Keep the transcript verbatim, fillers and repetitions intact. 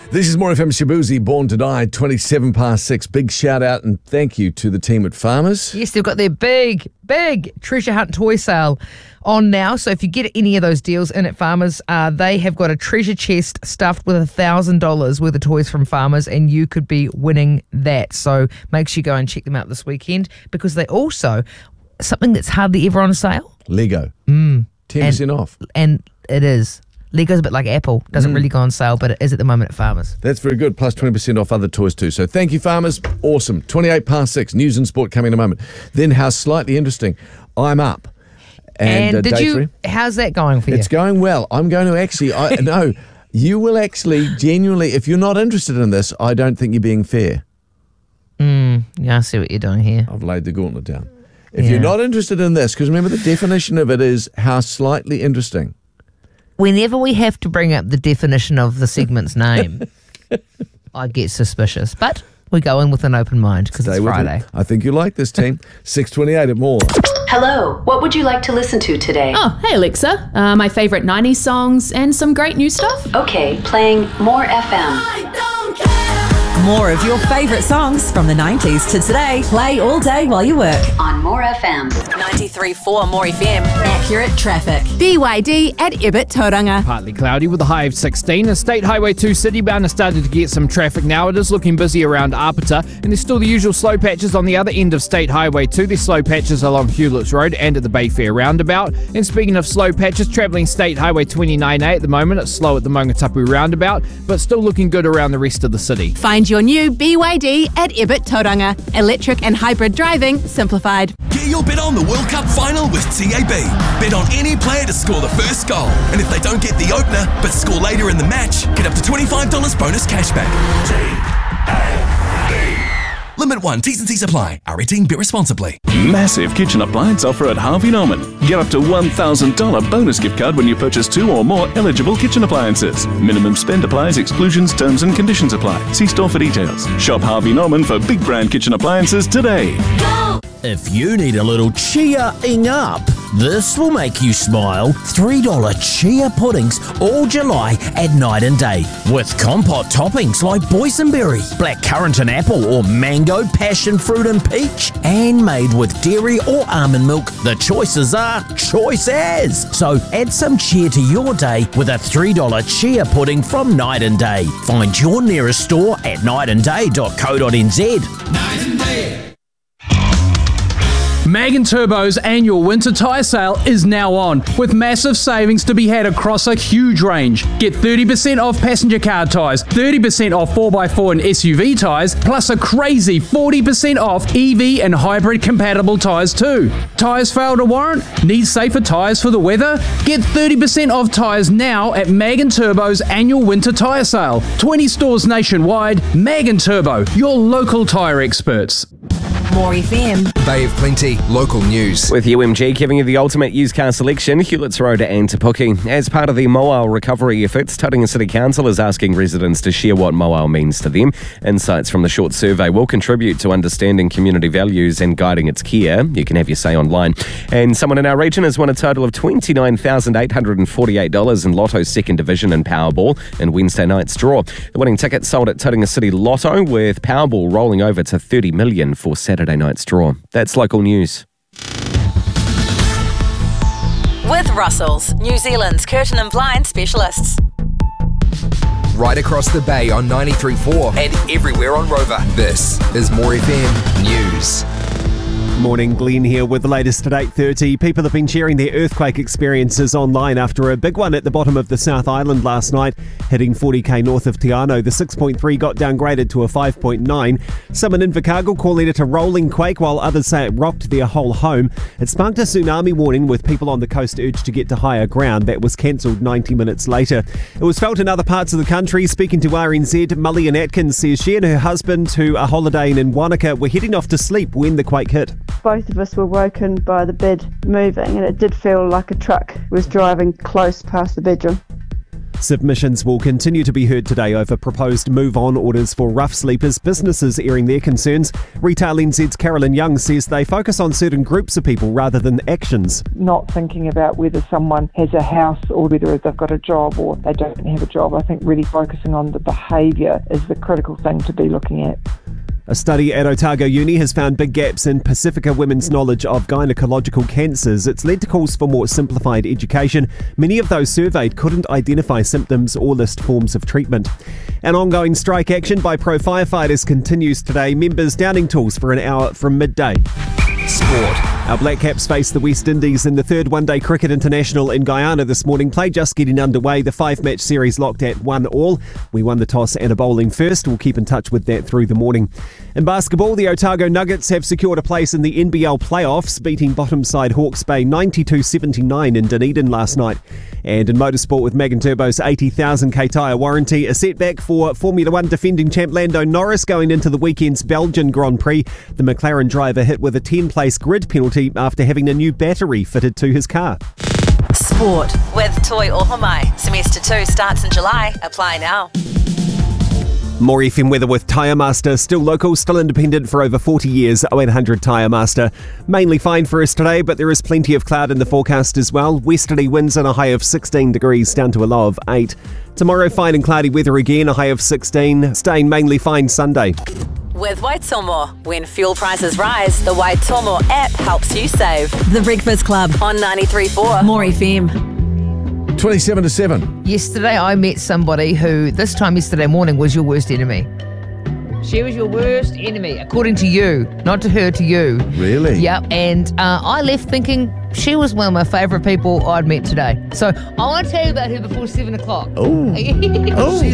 This is More F M Shabuzi, Born to Die, twenty-seven past six. Big shout out and thank you to the team at Farmers. Yes, they've got their big, big treasure hunt toy sale on now. So if you get any of those deals in at Farmers, uh, they have got a treasure chest stuffed with one thousand dollars worth of toys from Farmers, and you could be winning that. So make sure you go and check them out this weekend, because they also, something that's hardly ever on sale. Lego. Mm. ten percent and, off. And it is. Lego's a bit like Apple. Doesn't mm. really go on sale, but it is at the moment at Farmers. That's very good. Plus twenty percent off other toys too. So thank you, Farmers. Awesome. twenty-eight past six. News and sport coming in a moment. Then how's slightly interesting? I'm up. And, and uh, did you? three, how's that going for you? It's going well. I'm going to actually, I no, you will actually genuinely, if you're not interested in this, I don't think you're being fair. Mm, yeah, I see what you're doing here. I've laid the gauntlet down. If yeah. you're not interested in this, because remember the definition of it is how slightly interesting. Whenever we have to bring up the definition of the segment's name, I get suspicious. But we go in with an open mind because it's Friday. I think you like this, team. six twenty-eight at More. Hello, what would you like to listen to today? Oh, hey Alexa. Uh, my favourite nineties songs and some great new stuff. Okay, playing More F M. More of your favourite songs from the nineties to today. Play all day while you work. On More F M. ninety-three point four More F M. Accurate traffic. B Y D at Ibit Tauranga. Partly cloudy with a high of sixteen. And State Highway two citybound has started to get some traffic now. It is looking busy around Apata. And there's still the usual slow patches on the other end of State Highway two. There's slow patches along Hewletts Road and at the Bayfair roundabout. And speaking of slow patches, travelling State Highway twenty-nine A at the moment. It's slow at the Mongatapu roundabout, but still looking good around the rest of the city. Find your new B Y D at Ibit Tauranga. Electric and hybrid driving simplified. Get your bet on the World Cup final with T A B. Bet on any player to score the first goal. And if they don't get the opener, but score later in the match, get up to twenty-five dollars bonus cashback. T A B. Limit one. T's and C's apply. R eighteen. Bet responsibly. Massive kitchen appliance offer at Harvey Norman. Get up to one thousand dollars bonus gift card when you purchase two or more eligible kitchen appliances. Minimum spend applies. Exclusions, terms and conditions apply. See store for details. Shop Harvey Norman for big brand kitchen appliances today. Go! If you need a little cheering up, this will make you smile. three dollars chia puddings all July at Night and Day. With compote toppings like boysenberry, blackcurrant and apple, or mango, passion fruit and peach. And made with dairy or almond milk. The choices are choice as. So add some cheer to your day with a three dollars chia pudding from Night and Day. Find your nearest store at night and day dot co dot n z. Night and Day. Magen Turbo's annual winter tyre sale is now on, with massive savings to be had across a huge range. Get thirty percent off passenger car tyres, thirty percent off four by four and S U V tyres, plus a crazy forty percent off E V and hybrid compatible tyres too. Tyres fail to warrant? Need safer tyres for the weather? Get thirty percent off tyres now at Magen Turbo's annual winter tyre sale. twenty stores nationwide. Magen Turbo, your local tyre experts. More F M. Bay of Plenty, local news. With U M G giving you the ultimate used car selection, Hewletts Road and Te Puke. As part of the Moao recovery efforts, Tauranga City Council is asking residents to share what Moao means to them. Insights from the short survey will contribute to understanding community values and guiding its care. You can have your say online. And someone in our region has won a total of twenty-nine thousand eight hundred forty-eight dollars in Lotto's second division and Powerball in Wednesday night's draw. The winning ticket sold at Tauranga City Lotto, with Powerball rolling over to thirty million dollars for Saturday night's draw. That's local news. With Russell's, New Zealand's curtain and blind specialists. Right across the bay on ninety-three point four and everywhere on Rover. This is More F M News. Morning, Glenn here with the latest at eight thirty. People have been sharing their earthquake experiences online after a big one at the bottom of the South Island last night, hitting forty k north of Te Anau. The six point three got downgraded to a five point nine. Some in Invercargill calling it a rolling quake, while others say it rocked their whole home. It sparked a tsunami warning, with people on the coast urged to get to higher ground. That was cancelled ninety minutes later. It was felt in other parts of the country. Speaking to R N Z, Mullian Atkins says she and her husband, who are holidaying in Wanaka, were heading off to sleep when the quake hit. Both of us were woken by the bed moving, and it did feel like a truck was driving close past the bedroom. Submissions will continue to be heard today over proposed move-on orders for rough sleepers, businesses airing their concerns. Retail N Z's Carolyn Young says they focus on certain groups of people rather than actions. Not thinking about whether someone has a house or whether they've got a job or they don't have a job. I think really focusing on the behaviour is the critical thing to be looking at. A study at Otago Uni has found big gaps in Pacifica women's knowledge of gynecological cancers. It's led to calls for more simplified education. Many of those surveyed couldn't identify symptoms or list forms of treatment. An ongoing strike action by pro firefighters continues today. Members downing tools for an hour from midday. Sport. Our Black Caps face the West Indies in the third one-day cricket international in Guyana this morning. Play just getting underway. The five-match series locked at one all. We won the toss and are bowling first. We'll keep in touch with that through the morning. In basketball, the Otago Nuggets have secured a place in the N B L playoffs, beating bottom side Hawke's Bay ninety-two seventy-nine in Dunedin last night. And in motorsport, with Megan Turbo's eighty thousand k tyre warranty, a setback for Formula One defending champ Lando Norris going into the weekend's Belgian Grand Prix. The McLaren driver hit with a ten-place grid penalty after having a new battery fitted to his car. Sport with Toi Ohomai. Semester two starts in July. Apply now. More F M weather with Tyre Master. Still local, still independent for over forty years. oh eight hundred Tyre Master. Mainly fine for us today, but there is plenty of cloud in the forecast as well. Westerly winds and a high of sixteen degrees down to a low of eight. Tomorrow, fine and cloudy weather again, a high of sixteen. Staying mainly fine Sunday. With Waitomo. When fuel prices rise, the Waitomo app helps you save. The Breakfast Club on ninety-three point four. More F M. twenty-seven to seven. Yesterday, I met somebody who, this time yesterday morning, was your worst enemy. She was your worst enemy, according to you, not to her, to you. Really? Yep. And uh, I left thinking she was one of my favourite people I'd met today. So I want to tell you about her before seven o'clock. Oh. oh.